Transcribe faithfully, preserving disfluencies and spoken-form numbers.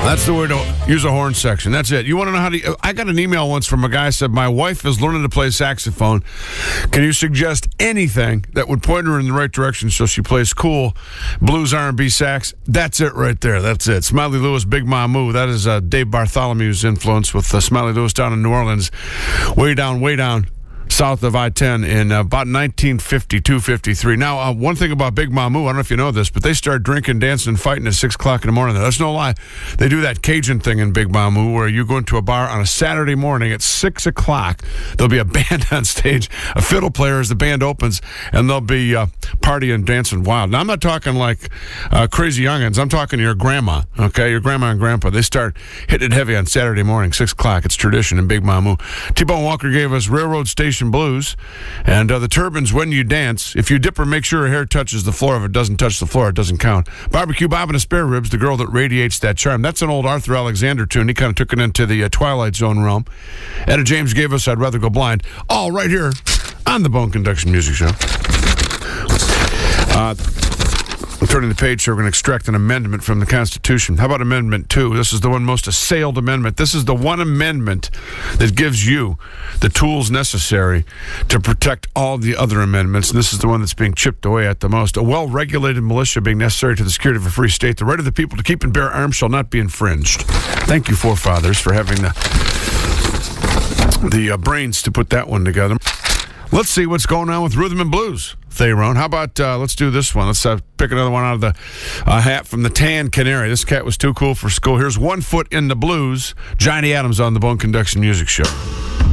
That's the way to use a horn section. That's it. You want to know how to... I got an email once from a guy who said, my wife is learning to play saxophone. Can you suggest anything that would point her in the right direction so she plays cool blues, R and B sax? That's it right there. That's it. Smiley Lewis, Big Mamu. That is uh, Dave Bartholomew's influence with uh, Smiley Lewis down in New Orleans. Way down, way down. South of I ten in uh, about nineteen fifty-two fifty-three. Now, uh, one thing about Big Mamu, I don't know if you know this, but they start drinking, dancing, and fighting at six o'clock in the morning. That's no lie. They do that Cajun thing in Big Mamu where you go into a bar on a Saturday morning at six o'clock. There'll be a band on stage, a fiddle player as the band opens, and they'll be uh, partying, dancing wild. Now, I'm not talking like uh, crazy youngins. I'm talking to your grandma, okay? Your grandma and grandpa. They start hitting it heavy on Saturday morning, six o'clock. It's tradition in Big Mamu. T-Bone Walker gave us Railroad Station Blues, and uh, the Turbans, When You Dance. If you dip her, make sure her hair touches the floor. If it doesn't touch the floor, it doesn't count. Barbecue Bob and the Spare Ribs, The Girl That Radiates That Charm. That's an old Arthur Alexander tune. He kind of took it into the uh, Twilight Zone realm. Etta James gave us I'd Rather Go Blind. All right here on the Bone Conduction Music Show. Uh... Turning the page here, we're going to extract an amendment from the Constitution. How about Amendment two? This is the one most assailed amendment. This is the one amendment that gives you the tools necessary to protect all the other amendments, and this is the one that's being chipped away at the most. A well-regulated militia being necessary to the security of a free state. The right of the people to keep and bear arms shall not be infringed. Thank you, forefathers, for having the, the uh, brains to put that one together. Let's see what's going on with Rhythm and Blues, Theron. How about, uh, let's do this one. Let's uh, pick another one out of the uh, hat from the Tan Canary. This cat was too cool for school. Here's One Foot in the Blues. Johnny Adams on the Bone Conduction Music Show.